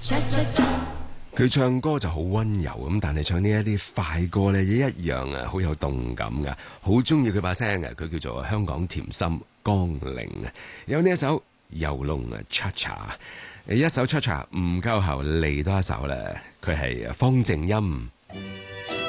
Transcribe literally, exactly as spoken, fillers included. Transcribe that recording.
佢唱歌就好溫柔咁，但係唱呢一啲快歌咧，亦一樣啊，好有動感噶，好中意佢把聲嘅。佢叫做香港甜心江玲啊，有呢一首遊龍啊 Cha Cha， 一首 Cha Cha 唔夠喉，嚟多一首啦，佢係方靜音。